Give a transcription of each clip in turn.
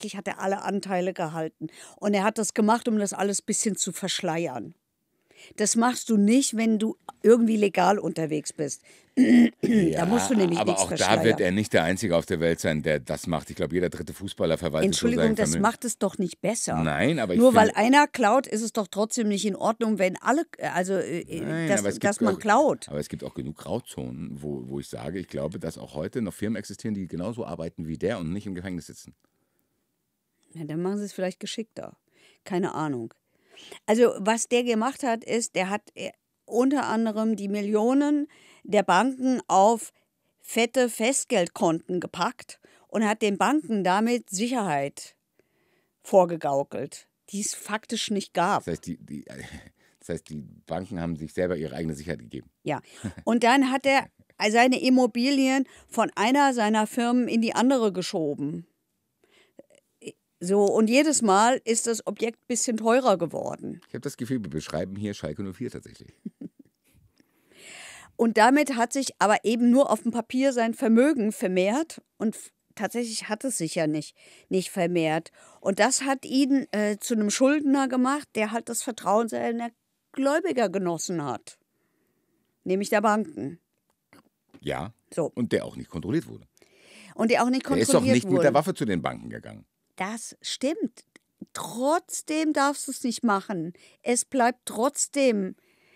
tatsächlich hat er alle Anteile gehalten. Und er hat das gemacht, um das alles ein bisschen zu verschleiern. Das machst du nicht, wenn du irgendwie legal unterwegs bist. Da musst du nämlich aber nichts auch da wird verschleiern. er nicht der Einzige auf der Welt sein, der das macht. Ich glaube, jeder dritte Fußballer verwaltet so Entschuldigung, sein das Vermögen. macht es doch nicht besser. Nein, aber ich Nur weil finde, einer klaut, ist es doch trotzdem nicht in Ordnung, wenn alle, nein, aber dass man klaut. aber es gibt auch genug Grauzonen, wo ich sage, ich glaube, dass auch heute noch Firmen existieren, die genauso arbeiten wie der und nicht im Gefängnis sitzen. Ja, dann machen sie es vielleicht geschickter. Keine Ahnung. Also was der gemacht hat, ist, der hat unter anderem die Millionen der Banken auf fette Festgeldkonten gepackt und hat den Banken damit Sicherheit vorgegaukelt, die es faktisch nicht gab. Das heißt, die Banken haben sich selber ihre eigene Sicherheit gegeben. Ja, und dann hat er seine Immobilien von einer seiner Firmen in die andere geschoben. So, und jedes Mal ist das Objekt ein bisschen teurer geworden. Ich habe das Gefühl, wir beschreiben hier Schalke 04 tatsächlich. Und damit hat sich aber eben nur auf dem Papier sein Vermögen vermehrt und tatsächlich hat es sich ja nicht vermehrt. Und das hat ihn zu einem Schuldner gemacht, der halt das Vertrauen seiner Gläubiger genossen hat. Nämlich der Banken. Ja, So. und der auch nicht kontrolliert wurde. Und der auch nicht Der kontrolliert ist doch nicht wurde. mit der Waffe zu den Banken gegangen. Das stimmt. Trotzdem darfst du es nicht machen. Es bleibt trotzdem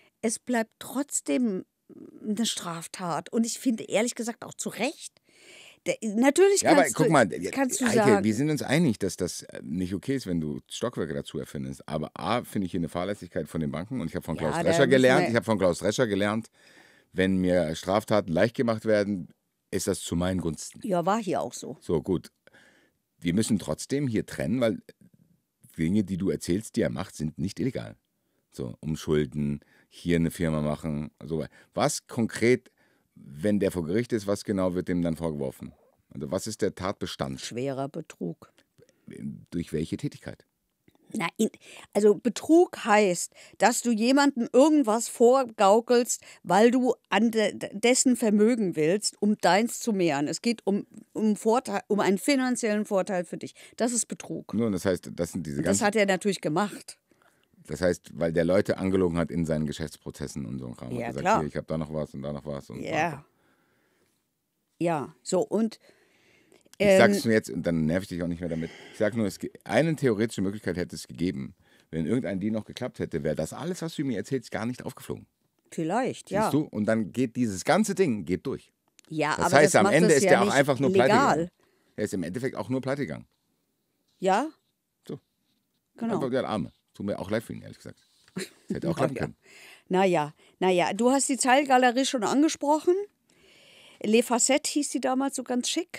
eine Straftat. Und ich finde ehrlich gesagt auch zu Recht. Natürlich Ja, aber kannst guck mal, kannst du Heike, sagen. wir sind uns einig, dass das nicht okay ist, wenn du Stockwerke dazu erfindest. Aber A, finde ich hier eine Fahrlässigkeit von den Banken. Und ich habe von Ja, Klaus da Drescher müssen wir- gelernt, wenn mir Straftaten leicht gemacht werden, ist das zu meinen Gunsten. Ja, war hier auch so. So, gut. Wir müssen trotzdem hier trennen, weil Dinge, die du erzählst, die er macht, sind nicht illegal. So, umschulden, hier eine Firma machen, so. Was konkret, wenn der vor Gericht ist, was genau wird dem dann vorgeworfen? Also was ist der Tatbestand? Schwerer Betrug. Durch welche Tätigkeit? Na, also Betrug heißt, dass du jemandem irgendwas vorgaukelst, weil du an dessen Vermögen willst, um deins zu mehren. Es geht um einen finanziellen Vorteil für dich. Das ist Betrug. Nun, das heißt, das sind diese Und das ganzen. hat er natürlich gemacht. Das heißt, weil der Leute angelogen hat in seinen Geschäftsprozessen und so ein Kram. Ja, Hat gesagt, klar. hier, ich habe da noch was und da noch was. Und Ja. Ja, so und Ich sag's nur jetzt und dann nerv ich dich auch nicht mehr damit. Ich sag nur, eine theoretische Möglichkeit hätte es gegeben. Wenn irgendein Deal noch geklappt hätte, wäre das alles, was du mir erzählst, gar nicht aufgeflogen. vielleicht, ja. Siehst du? Und dann geht dieses ganze Ding durch. Ja, Das aber heißt, das am macht Ende es ist ja der auch nicht einfach nur pleite legal. gegangen. Er ist im Endeffekt auch nur pleite gegangen. Ja? So. Genau. Einfach der Arme. Tut mir auch leid für ihn, ehrlich gesagt. Das hätte auch klappen können. Naja, du hast die Zeilgalerie schon angesprochen. Les Facettes hieß die damals so ganz schick.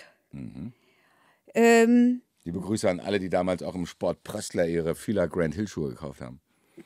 Liebe Grüße an alle, die damals auch im Sport Prössler ihre Fila Grand Hill Schuhe gekauft haben.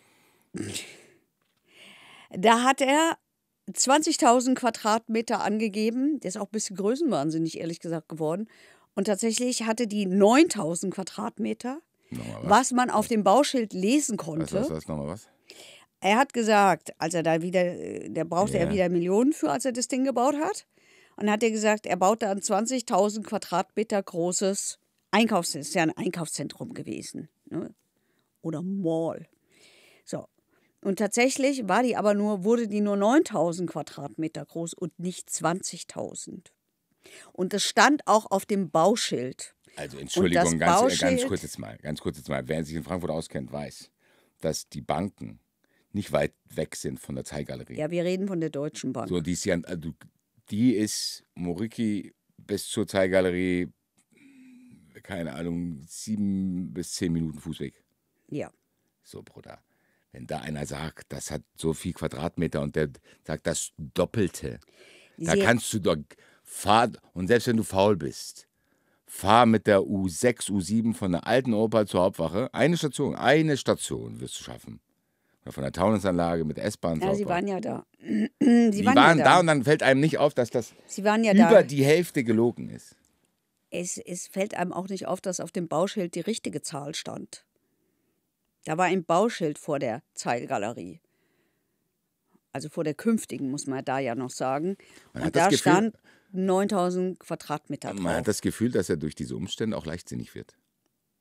Da hat er 20.000 Quadratmeter angegeben. Der ist auch ein bisschen größenwahnsinnig, ehrlich gesagt, geworden. Und tatsächlich hatte die 9.000 Quadratmeter, was man auf dem Bauschild lesen konnte. Was, nochmal was? Er hat gesagt, als er da wieder, der brauchte er wieder Millionen für, als er das Ding gebaut hat. Und hat er gesagt, er baut da ein 20.000 Quadratmeter großes Einkaufszentrum. Ist ja ein Einkaufszentrum gewesen. Ne? Oder Mall. So. Und tatsächlich wurde die nur 9.000 Quadratmeter groß und nicht 20.000. Und das stand auch auf dem Bauschild. Also Entschuldigung, Und das ganz kurz jetzt mal. Wer sich in Frankfurt auskennt, weiß, dass die Banken nicht weit weg sind von der Zeilgalerie. Ja, wir reden von der Deutschen Bank. So, die ist Moriki bis zur Zeilgalerie, keine Ahnung, 7 bis 10 Minuten Fußweg. Ja. So, Bruder. Wenn da einer sagt, das hat so viel Quadratmeter und der sagt das Doppelte, da kannst du doch fahren. Und selbst wenn du faul bist, fahr mit der U6, U7 von der alten Oper zur Hauptwache. Eine Station wirst du schaffen. Oder von der Taunusanlage mit der S-Bahn. Ja, sie waren ja da. Sie waren da und dann fällt einem nicht auf, dass das Sie waren ja über da. die Hälfte gelogen ist. Es fällt einem auch nicht auf, dass auf dem Bauschild die richtige Zahl stand. Da war ein Bauschild vor der Zeilgalerie. Also vor der künftigen, muss man da ja noch sagen. Und da stand 9.000 Quadratmeter drauf. Man hat das Gefühl, dass er durch diese Umstände auch leichtsinnig wird.